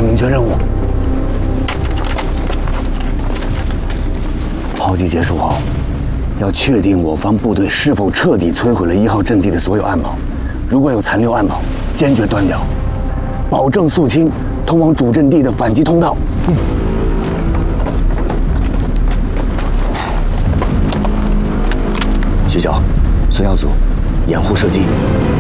明确任务。炮击结束后，要确定我方部队是否彻底摧毁了1号阵地的所有暗堡。如果有残留暗堡，坚决断掉，保证肃清通往主阵地的反击通道。徐晓，孙耀祖，掩护射击。